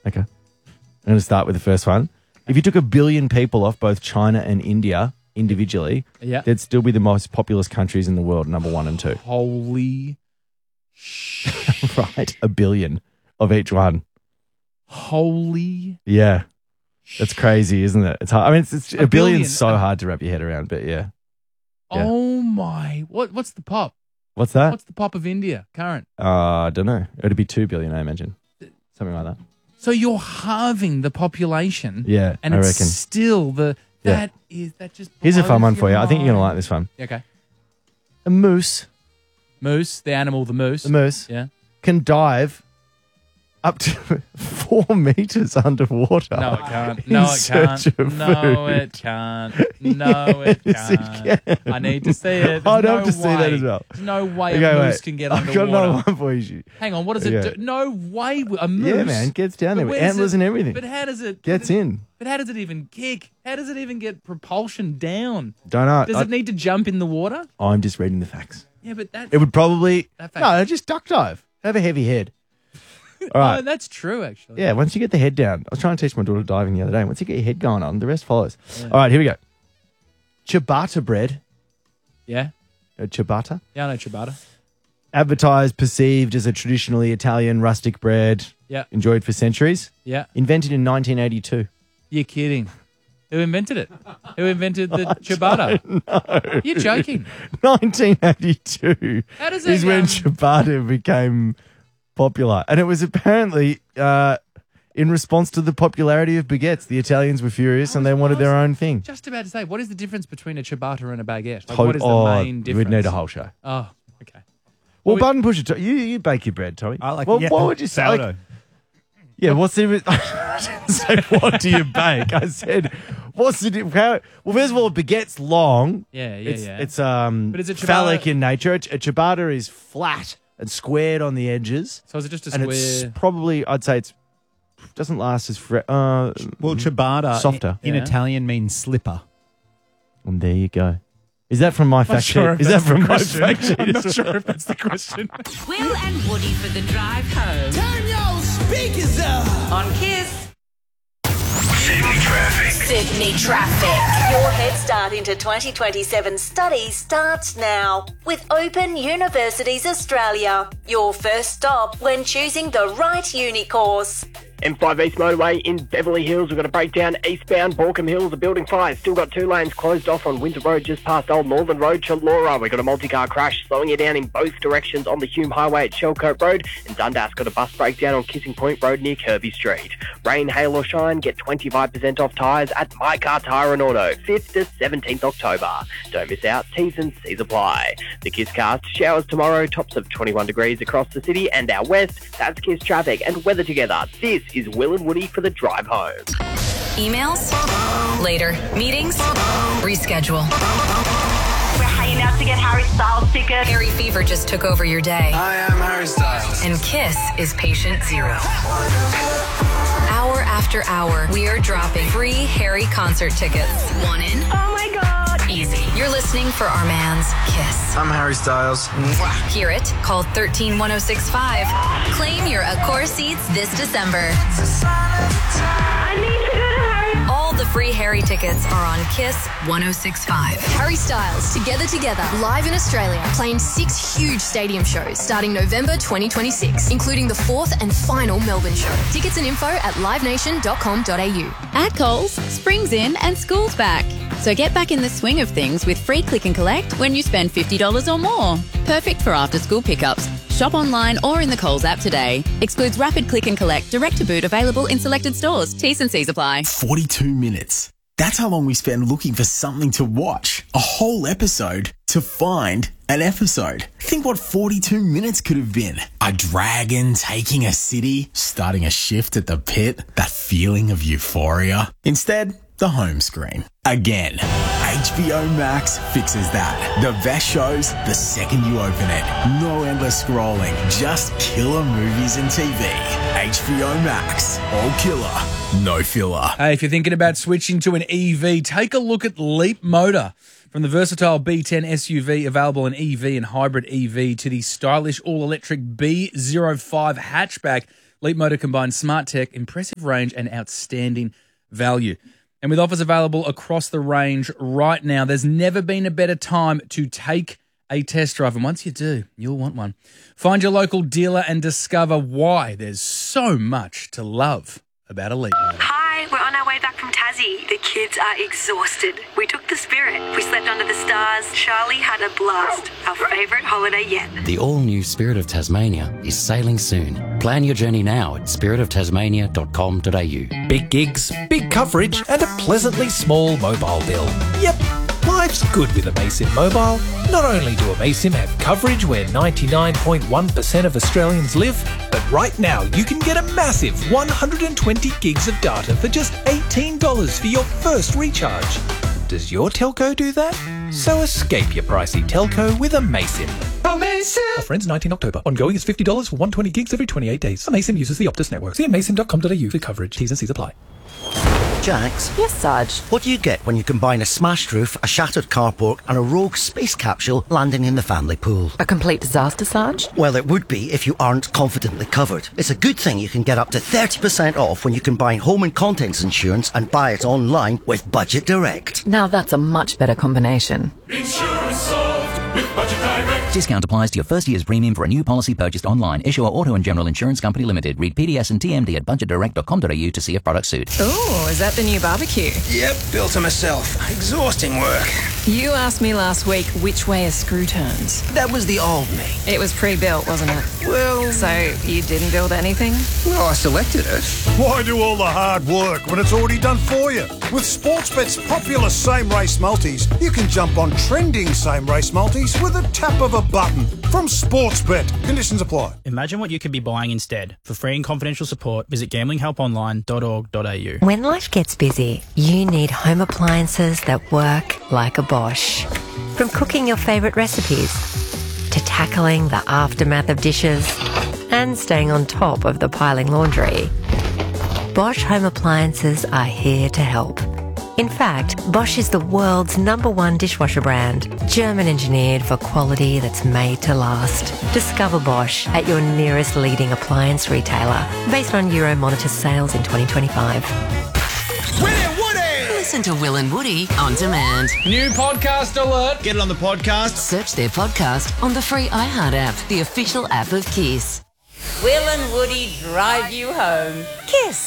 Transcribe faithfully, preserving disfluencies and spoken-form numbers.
Okay. I'm going to start with the first one. If you took a billion people off both China and India individually, Yeah. they'd still be the most populous countries in the world, number one and two. Holy sh- Right? A billion of each one. Holy Yeah. That's crazy, isn't it? It's hard. I mean, it's, it's a, A billion's billion. so hard to wrap your head around, but yeah. Yeah. Oh my. What what's the pop? What's that? What's the pop of India current? Uh, I don't know. It'd be two billion, I imagine. Something like that. So you're halving the population. Yeah, And I it's reckon. still the Yeah. that is that just Here's a fun blows one for you. your I think you're going to like mind. this one. Okay. A moose, Moose, the animal, the moose. the moose, Yeah. can dive up to four meters underwater. No, it can't. in No, it search can't. of No, food. it can't. No, it Yes, it can't. can. I need to see it. I'd There's have no to see that way. as well. There's no way Okay, a moose wait. can get I've underwater. got another one for you. Hang on, what does it Okay. do? No way. A moose. Yeah, man, gets down there But with where's antlers it- and everything. But how does it Gets but it- in. But how does it even kick? How does it even get propulsion down? Don't know. Does I, it need to jump in the water? I'm just reading the facts. Yeah, but that. It would probably That fact- no, just duck dive. Have a heavy head. All right. Oh, that's true, actually. Yeah, once you get the head down. I was trying to teach my daughter diving the other day. Once you get your head going on, the rest follows. All right, here we go. Ciabatta bread. Yeah. Uh, ciabatta. Yeah, I know ciabatta. Advertised, perceived as a traditionally Italian rustic bread. Yeah. Enjoyed for centuries. Yeah. Invented in nineteen eighty-two. You're kidding. Who invented it? Who invented the ciabatta? No. You're joking. nineteen eighty-two How does is it, when um, ciabatta became popular. And it was apparently uh, in response to the popularity of baguettes. The Italians were furious and they wanted their own thing. Just about to say, what is the difference between a ciabatta and a baguette? Like, Ho- what is the oh, main you difference? would need a whole show. Oh, okay. Well, we- button pusher, To- you you bake your bread, Tommy. I like well, yeah, what would you say? Like, sourdough. yeah, what's the? I didn't say what do you bake? I said what's the? di- How, well, first of all, baguette's long. Yeah, yeah, it's, yeah. It's um, But is it ciabatta- phallic in nature. A, a ciabatta is flat and squared on the edges, So is it just a and square? it's probably I'd say it's doesn't last as fre- uh. Well, ciabatta Softer. in, in Yeah. Italian means slipper. And there you go. Is that from my fact sure sheet? if Is that that's the from my question. fact sheet? I'm not sure if that's the question. Will and Woody for the drive home Turn your speakers up. on Kiss. Sydney traffic. Sydney traffic. Your head start into twenty twenty-seven study starts now with Open Universities Australia. Your first stop when choosing the right uni course. M five East Motorway in Beverly Hills. We've got a breakdown eastbound Borkham Hills. A building fire. Still got two lanes closed off on Windsor Road just past Old Northern Road, Chalora. We've got a multi-car crash slowing you down in both directions on the Hume Highway at Shellcote Road. And Dundas got a bus breakdown on Kissing Point Road near Kirby Street. Rain, hail or shine, get twenty-five percent off tyres at My Car Tyre and Auto. fifth to seventeenth October. Don't miss out. T's and C's apply. The Kisscast. Showers tomorrow. Tops of twenty-one degrees across the city and out west. That's Kiss traffic and weather together. This is Will and Woody for the drive home. Emails? Later. Meetings? Reschedule. We're hanging out to get Harry Styles tickets. Harry Fever just took over your day. I am Harry Styles. And Kiss is patient zero. Hour after hour, we are dropping free Harry concert tickets. One in. Oh my God. Easy. You're listening for our man's Kiss. I'm Harry Styles. Hear it? Call one three one oh six five. Claim your Accor seats this December. I need to go to Harry. All the free Harry tickets are on Kiss one oh six point five. Harry Styles, Together Together, live in Australia, playing six huge stadium shows starting November twenty twenty-six, including the fourth and final Melbourne show. Tickets and info at live nation dot com dot a u. At Coles, spring's in and school's back. So get back in the swing of things with free click and collect when you spend fifty dollars or more. Perfect for after-school pickups. Shop online or in the Coles app today. Excludes rapid click and collect, direct to boot available in selected stores. T's and C's apply. forty-two minutes. That's how long we spend looking for something to watch. A whole episode to find an episode. Think what forty-two minutes could have been. A dragon taking a city, starting a shift at the pit, that feeling of euphoria. Instead, the home screen. Again, H B O Max fixes that. The best shows the second you open it. No endless scrolling, just killer movies and T V. H B O Max, all killer, no filler. Hey, if you're thinking about switching to an E V, take a look at Leap Motor. From the versatile B ten S U V available in E V and hybrid E V to the stylish all-electric B zero five hatchback, Leap Motor combines smart tech, impressive range, and outstanding value. And with offers available across the range right now, there's never been a better time to take a test drive. And once you do, you'll want one. Find your local dealer and discover why there's so much to love about a Leap Motor. Hi, we're on our way back from Tassie. The kids are exhausted. We took the Spirit. We slept under the stars. Charlie had a blast. Our favourite holiday yet. The all-new Spirit of Tasmania is sailing soon. Plan your journey now at spirit of tasmania dot com dot a u. Big gigs, big coverage, and a pleasantly small mobile bill. Yep, life's good with Amaysim Mobile. Not only do Amaysim have coverage where ninety-nine point one percent of Australians live, but right now you can get a massive one hundred twenty gigs of data for just eighteen dollars for your first recharge. Does your telco do that? So escape your pricey telco with Amaysim. Amaysim! Offer ends nineteenth October. Ongoing is fifty dollars for one hundred twenty gigs every twenty-eight days. Amaysim uses the Optus network. See amaysim dot com dot a u for coverage. T's and C's apply. Jax? Yes, Sarge? What do you get when you combine a smashed roof, a shattered carport and a rogue space capsule landing in the family pool? A complete disaster, Sarge? Well, it would be if you aren't confidently covered. It's a good thing you can get up to thirty percent off when you combine home and contents insurance and buy it online with Budget Direct. Now that's a much better combination. Insurance solved with Budget Direct. Discount applies to your first year's premium for a new policy purchased online. Issuer Auto and General Insurance Company Limited. Read P D S and T M D at budget direct dot com dot a u to see if products suit. Ooh, is that the new barbecue? Yep, built it myself. Exhausting work. You asked me last week which way a screw turns. That was the old me. It was pre-built, wasn't it? Well... So you didn't build anything? Well, I selected it. Why do all the hard work when it's already done for you? With Sportsbet's popular same-race multis, you can jump on trending same-race multis with a tap of a button. From Sportsbet. Conditions apply. Imagine what you could be buying instead. For free and confidential support, visit gambling help online dot org dot a u. When life gets busy, you need home appliances that work like a Bosch. From cooking your favourite recipes to tackling the aftermath of dishes and staying on top of the piling laundry, Bosch home appliances are here to help. In fact, Bosch is the world's number one dishwasher brand, German engineered for quality that's made to last. Discover Bosch at your nearest leading appliance retailer, based on Euromonitor sales in twenty twenty-five. Listen to Will and Woody on demand. New podcast alert. Get it on the podcast. Search their podcast on the free iHeart app, the official app of Kiss. Will and Woody drive you home. Kiss.